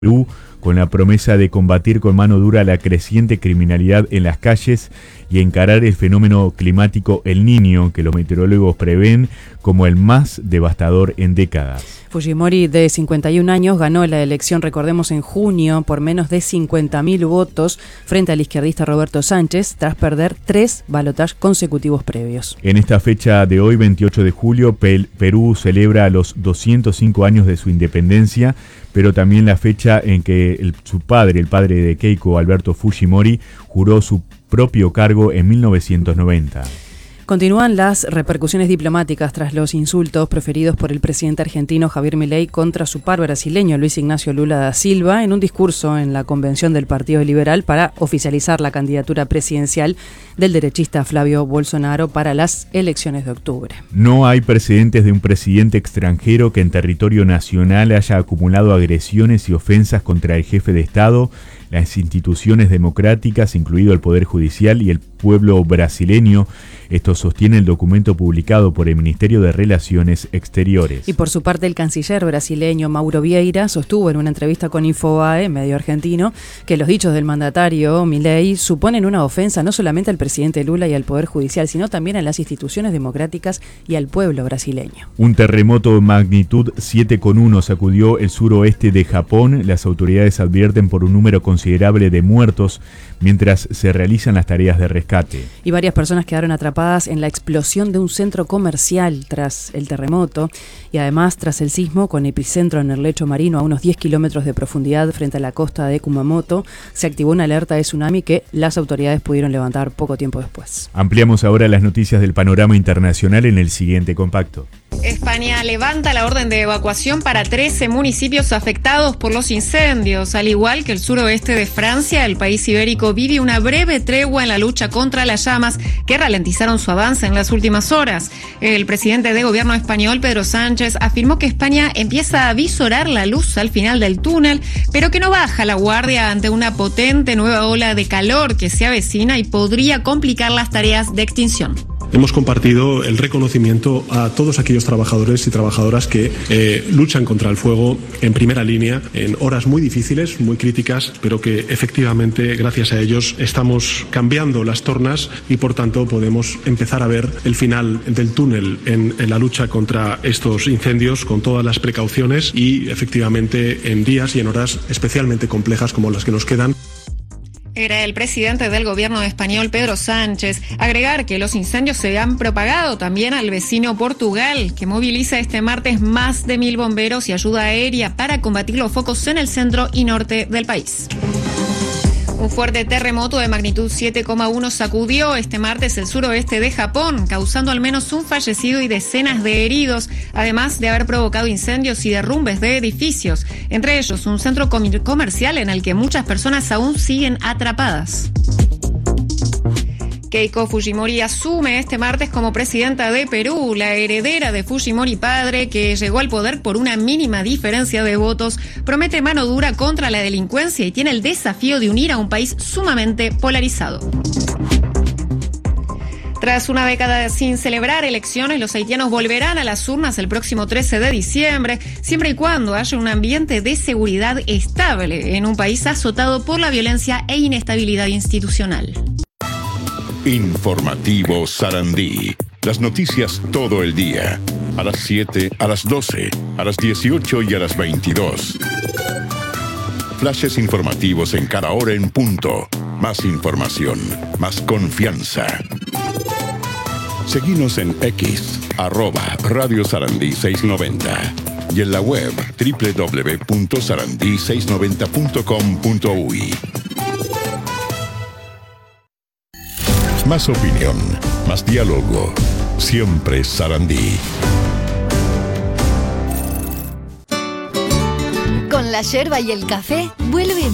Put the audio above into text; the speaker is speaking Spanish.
Perú, con la promesa de combatir con mano dura la creciente criminalidad en las calles y encarar el fenómeno climático El Niño, que los meteorólogos prevén como el más devastador en décadas. Fujimori, de 51 años, ganó la elección, recordemos, en junio por menos de 50.000 votos frente al izquierdista Roberto Sánchez, tras perder 3 balotajes consecutivos previos. En esta fecha de hoy, 28 de julio, Perú celebra los 205 años de su independencia, pero también la fecha en que su padre, el padre de Keiko, Alberto Fujimori, juró su propio cargo en 1990. Continúan las repercusiones diplomáticas tras los insultos proferidos por el presidente argentino Javier Milei contra su par brasileño Luis Ignacio Lula da Silva en un discurso en la convención del Partido Liberal para oficializar la candidatura presidencial del derechista Flavio Bolsonaro para las elecciones de octubre. No hay precedentes de un presidente extranjero que en territorio nacional haya acumulado agresiones y ofensas contra el jefe de Estado, las instituciones democráticas, incluido el Poder Judicial y el pueblo brasileño. Esto sostiene el documento publicado por el Ministerio de Relaciones Exteriores. Y por su parte, el canciller brasileño Mauro Vieira sostuvo en una entrevista con Infobae, medio argentino, que los dichos del mandatario Milei suponen una ofensa no solamente al presidente Lula y al Poder Judicial, sino también a las instituciones democráticas y al pueblo brasileño. Un terremoto de magnitud 7,1 sacudió el suroeste de Japón. Las autoridades advierten por un número considerable de muertos mientras se realizan las tareas de rescate. Y varias personas quedaron atrapadas en la explosión de un centro comercial tras el terremoto y además tras el sismo, con epicentro en el lecho marino a unos 10 kilómetros de profundidad frente a la costa de Kumamoto. Se activó una alerta de tsunami que las autoridades pudieron levantar poco tiempo después. Ampliamos ahora las noticias del panorama internacional en el siguiente compacto. España levanta la orden de evacuación para 13 municipios afectados por los incendios. Al igual que el suroeste de Francia, el país ibérico vive una breve tregua en la lucha contra las llamas que ralentizaron su avance en las últimas horas. El presidente de gobierno español, Pedro Sánchez, afirmó que España empieza a visorar la luz al final del túnel, pero que no baja la guardia ante una potente nueva ola de calor que se avecina y podría complicar las tareas de extinción. Hemos compartido el reconocimiento a todos aquellos trabajadores y trabajadoras que luchan contra el fuego en primera línea, en horas muy difíciles, muy críticas, pero que efectivamente, gracias a ellos, estamos cambiando las tornas y, por tanto, podemos empezar a ver el final del túnel en la lucha contra estos incendios con todas las precauciones y, efectivamente, en días y en horas especialmente complejas como las que nos quedan. Era el presidente del gobierno español, Pedro Sánchez. Agregar que los incendios se han propagado también al vecino Portugal, que moviliza este martes más de 1.000 bomberos y ayuda aérea para combatir los focos en el centro y norte del país. Un fuerte terremoto de magnitud 7,1 sacudió este martes el suroeste de Japón, causando al menos un fallecido y decenas de heridos, además de haber provocado incendios y derrumbes de edificios, entre ellos un centro comercial en el que muchas personas aún siguen atrapadas. Keiko Fujimori asume este martes como presidenta de Perú. La heredera de Fujimori padre, que llegó al poder por una mínima diferencia de votos, promete mano dura contra la delincuencia y tiene el desafío de unir a un país sumamente polarizado. Tras una década sin celebrar elecciones, los haitianos volverán a las urnas el próximo 13 de diciembre, siempre y cuando haya un ambiente de seguridad estable en un país azotado por la violencia e inestabilidad institucional. Informativo Sarandí. Las noticias todo el día. A las 7, a las 12, a las 18 y a las 22. Flashes informativos en cada hora en punto. Más información, más confianza. Seguinos en X, @Radio Sarandí 690. Y en la web www.sarandí690.com.uy. Más opinión, más diálogo. Siempre Sarandí. Con la yerba y el café, vuelve